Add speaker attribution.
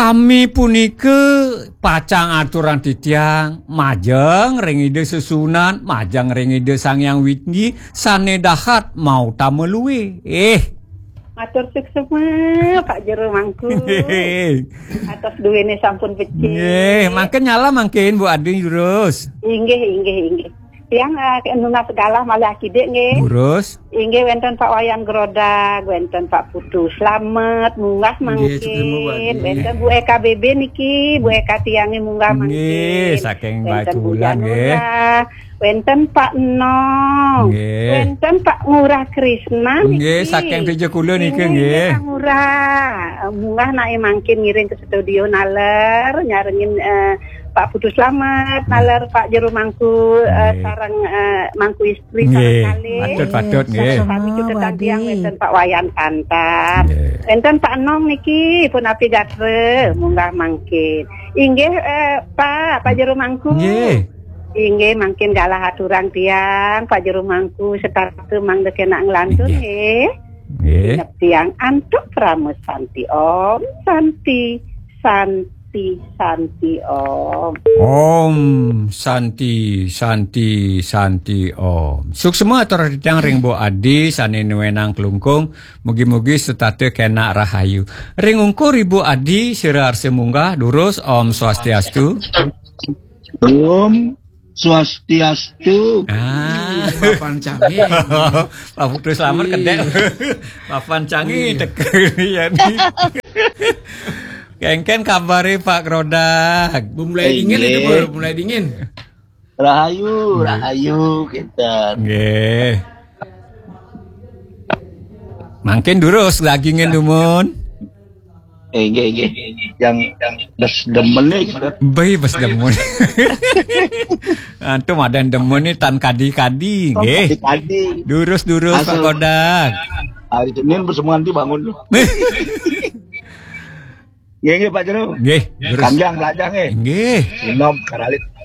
Speaker 1: Sami punike pacang aturan titiang majeng ringide sesunan majang ringide Sangyang Widi sane dahat mau tameluwe
Speaker 2: Matur suksema Pak Jero mangku. Atas duwene sampun becik.
Speaker 1: Nggih, mangke nyala mangkin Bu Adi terus.
Speaker 2: Inggih. Tiang nunga segala malah kidek nggih.
Speaker 1: Terus
Speaker 2: Inggih wonten Pak Wayan Grodag, wonten Pak Putu Slamet munggah mangkin. Wonten Bu Eka BB niki, Bu Eka tiange munggah mangkin.
Speaker 1: nggih, saking Batulan nggih.
Speaker 2: Wonten Pak Nong. Wonten Pak Ngurah Krisna niki.
Speaker 1: Nggih, saking 70 niki nggih.
Speaker 2: Pak Ngurah. Munggah nae mangkin ngiring ke studio naler nyarengin Pak Putu Slamet, nalar Pak Jero mangku sarang mangku istri
Speaker 1: kali. Patut nggih.
Speaker 2: Kami juga tadi yang wonten Pak Wayan Kantan. Wonten Pak Nong niki pun api gatre munggah mangkin. Inggih Pak Jero mangku.
Speaker 1: Nggih.
Speaker 2: Inggih mangkin galah aturang tiang Pak Jero mangku setatu mang dekena nglantun nggih.
Speaker 1: Nggih.
Speaker 2: Tiang antuk pramus santi Om, santi Om.
Speaker 1: Om Santi Om. Suksema atur ditang ring Bo Adi sane nuwenang klungkung mugi-mugi setate kena rahayu. Ring ungkur Ibu Adi sira arse munggah durus Om Swastiastu.
Speaker 3: Om Swastiastu.
Speaker 1: Papan canggih. Pak Putu Slamet kedek. Papan canggih deket ya nih. Kengken kabari Pak Grodag.
Speaker 4: Mulai dingin itu baru mulai dingin.
Speaker 3: Rahayu kita.
Speaker 1: Nggih. Mangkin durus dagingin dumun.
Speaker 3: Nggih. Yang bes demen kita.
Speaker 1: Bayi bes demen. Antum ada demen ni tan kadi-kadi nggih.
Speaker 3: Kadi.
Speaker 1: Durus Pak Grodag.
Speaker 3: Hari Senin bersemua nanti bangun lu. Nggih Pak Jero.
Speaker 1: Nggih,
Speaker 3: Kanjang belajang
Speaker 1: nggih.
Speaker 3: Sinom karalit.